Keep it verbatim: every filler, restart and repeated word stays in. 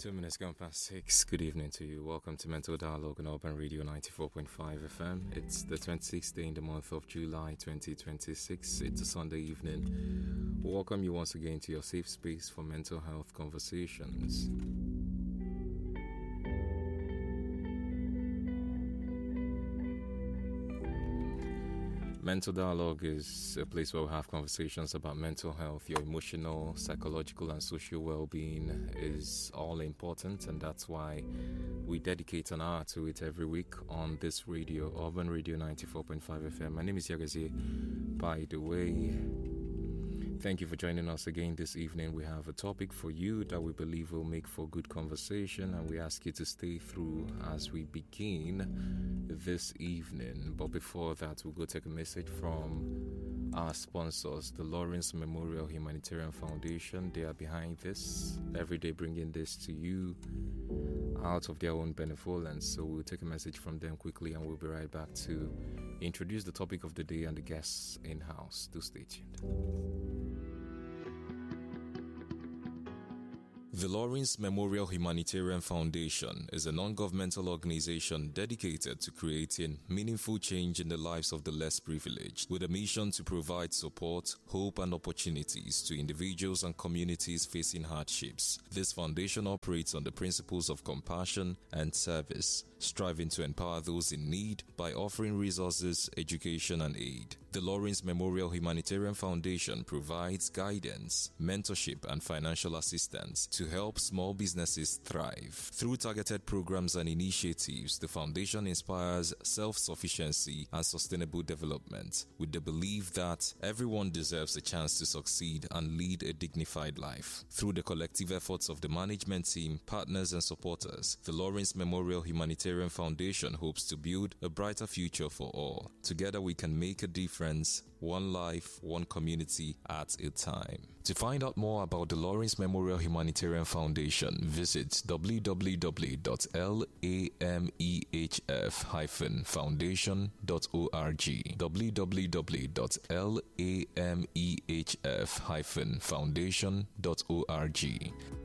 Two minutes gone past six. Good evening to you. Welcome to Mental Dialogue on Urban Radio ninety-four point five F M. It's the twenty-sixth day in the month of July twenty twenty-six. It's a Sunday evening. We welcome you once again to your safe space for mental health conversations. Mental Dialogue is a place where we have conversations about mental health. Your emotional, psychological, and social well-being is all important, and that's why we dedicate an hour to it every week on this radio, Urban Radio ninety-four point five F M. My name is Yagazi. By the way, thank you for joining us again this evening. We have a topic for you that we believe will make for good conversation, and we ask you to stay through as we begin this evening. But before that, we'll go take a message from our sponsors, the Lawrence Memorial Humanitarian Foundation. They are behind this, every day bringing this to you out of their own benevolence. So we'll take a message from them quickly, and we'll be right back to introduce the topic of the day and the guests in-house. Do stay tuned. The Lawrence Memorial Humanitarian Foundation is a non-governmental organization dedicated to creating meaningful change in the lives of the less privileged, with a mission to provide support, hope, and opportunities to individuals and communities facing hardships. This foundation operates on the principles of compassion and service, striving to empower those in need by offering resources, education, and aid. The Lawrence Memorial Humanitarian Foundation provides guidance, mentorship, and financial assistance to help small businesses thrive. Through targeted programs and initiatives, the foundation inspires self-sufficiency and sustainable development, with the belief that everyone deserves a chance to succeed and lead a dignified life. Through the collective efforts of the management team, partners, and supporters, the Lawrence Memorial Humanitarian Foundation hopes to build a brighter future for all. Together we can make a difference, one life, one community at a time. To find out more about the Lawrence Memorial Humanitarian Foundation, visit w w w dot lamehf foundation dot org, w w w dot lamehf foundation dot org.